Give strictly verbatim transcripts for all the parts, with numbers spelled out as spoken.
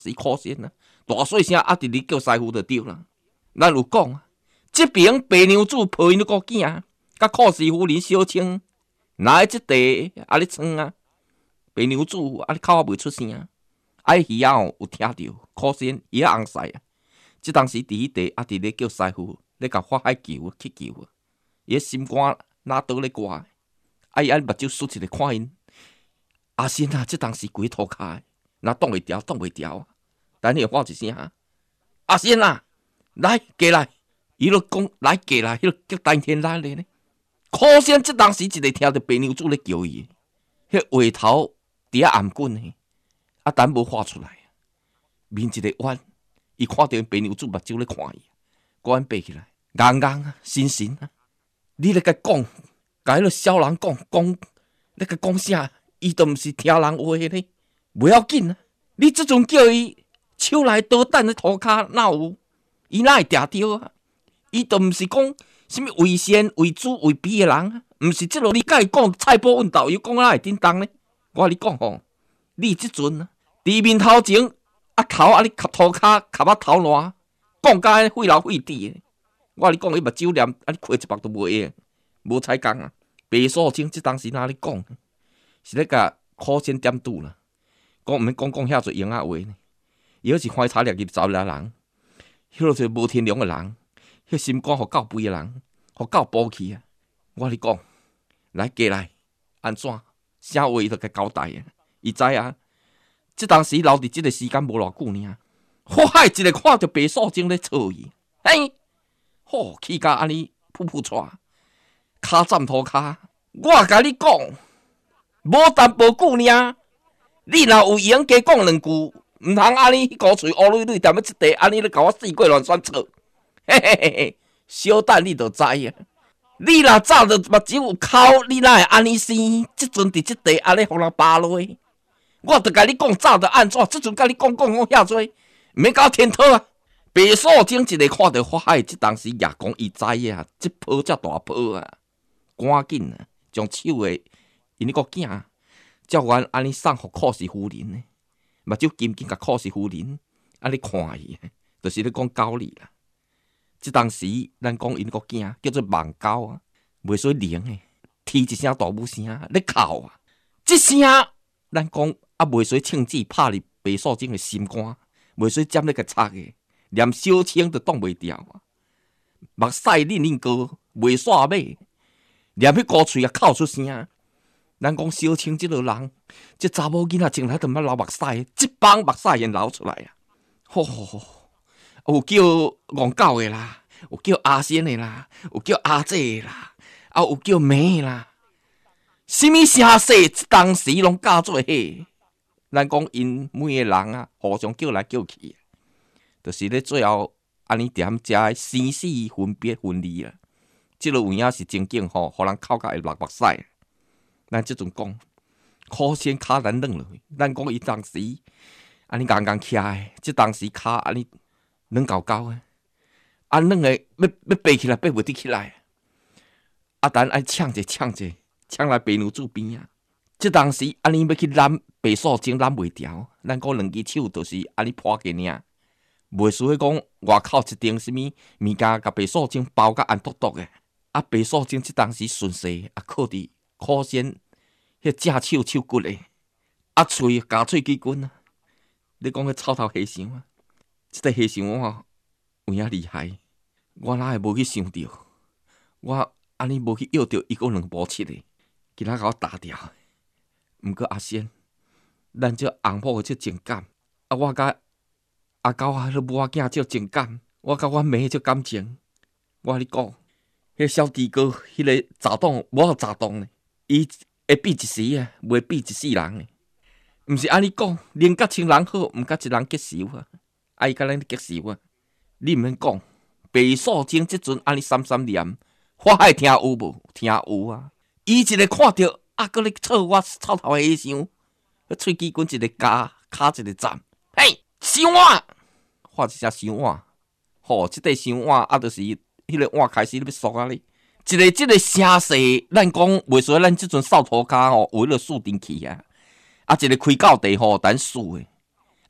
是可惜啊，大细声啊，直直叫师傅就对啦。咱有讲啊，这边白娘子抱因个囝，甲寇氏夫人小青，哪会即地啊咧创啊？白娘子啊咧口啊未出声，啊耳仔哦有听着，可惜伊啊红晒啊。即当时伫迄地啊，伫咧叫师傅咧甲法海求去求啊，伊心肝哪倒咧挂，啊伊啊目睭竖一个看因。阿仙啊，即当时规涂骹，若挡袂牢，挡袂牢啊！等伊喊一声，阿仙啊，来过来！伊就讲来过来，迄个叫丹天来咧呢。可惜即当时一个听着白娘子咧叫伊，迄话头伫啊暗滚呢，啊等无喊出来，面一个弯，伊看到白娘子目睭咧看伊，果然爬起来，硬硬啊，神神啊！你咧甲讲，甲迄个小人讲讲，咧甲讲啥？伊都毋是听人话咧，袂要紧啊！你即阵叫伊手内刀等咧涂骹，哪有？伊哪会定着啊？伊都毋是讲什么为先为主为卑的人啊，毋是即落你甲伊讲菜脯运道，伊讲哪会叮当呢？我甲你讲吼，你即阵啊，伫面头前啊头啊你涂涂骹，卡啊头烂，讲甲费老费底的。我甲你讲，伊目睭念啊，你开一目都无会，无采工啊！白素贞即当时哪咧讲？是咧甲苦心点拄啦，讲毋免讲讲遐侪闲仔话呢。伊迄是翻查掠入查掠人，迄落是无天良的人，迄心肝互够肥的人，互够暴气啊！我甲你讲，来过来，安怎？啥话伊都甲交代啊！伊知啊，即当时留伫即个时间无偌久尔，我海一个看着白素贞咧吵伊，嘿，吼气甲安尼噗噗喘，骹站涂骹，我甲你讲。无淡薄久尔，你若有闲加讲两句，毋通安尼高嘴乌蕊蕊踮咧即地，安尼咧甲我四过乱选错。嘿嘿嘿嘿，小等你就知啊！你若早着目睭有哭，你哪会安尼生？即阵伫即地安尼互人扒落，我着甲你讲早着安怎？即阵甲你讲讲讲遐多，毋免搞天讨啊！白素贞一个看到法海，即当时也讲伊知啊，即泡遮大泡啊，赶紧啊，将手诶。因迄个囝，照原安尼送互寇氏夫人呢，目睭紧紧甲寇氏夫人安尼看伊，就是咧讲狗理啦。即当时咱讲因个囝叫做盲狗啊，袂使灵诶，啼一声大母声咧哭啊。即声咱讲啊，袂使枪子拍入白素贞诶心肝，袂使尖咧个插诶，连小青都挡袂牢啊。目屎恁恁高，袂煞尾，连迄高喙也哭出声。咱讲小青即个人，即查某囡仔从来都毋捌流目屎，即帮目屎现流出来啊！吼吼吼，有叫戇狗的啦，有叫阿仙的啦，有叫阿姐的啦，啊有叫妹的啦，什么声势，当时拢加做伙。咱讲因每个人啊，互相叫来叫去，就是咧最后安尼踮遮生死分别分离啊！即个有影是真经吼，互人哭甲会流目屎。咱即阵讲，可先骹咱软落去。咱讲伊当时安尼硬硬徛诶，即当时骹安尼软厚厚诶，啊软诶要要爬起来，爬袂得起来。啊，等爱抢者抢者，抢来白娘子边啊！即当时安尼要去揽白素贞揽袂牢，咱讲两只手就是安尼破个尔，袂输迄讲外口一顶什物物件，甲白素贞包甲安笃笃诶。啊，白素贞即当时顺势啊靠伫。可先，迄正手手骨诶，啊喙加喙齿棍啊！你讲迄草头和尚啊，即个和尚我有影厉害，我哪会无去想着？我安尼无去要着伊个两步七诶，今仔甲我打掉。毋过阿仙，咱这红某诶这情感，啊我甲阿狗啊，迄个母仔囝这情感，我甲我妹这感情，我甲你讲，迄小弟哥，迄个查档无好查档呢。伊会比一时啊，袂比一世人诶。毋是安尼讲，人甲亲人好，毋甲一人结仇啊。啊，伊甲咱结仇啊。你毋免讲，白素贞即阵安尼三三念，法海听有无？听有啊。伊一个看着啊，搁咧吵我草头和尚，喙齿棍一个夹，骹一个站，嘿，伤碗，喊一声伤碗。吼，即块伤碗啊，就是迄个碗开始咧缩啊咧。一个即个声势，咱讲袂说咱即阵扫涂骹吼，为了输进去啊！啊，一个开到地吼，等输诶。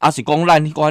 还是讲咱迄个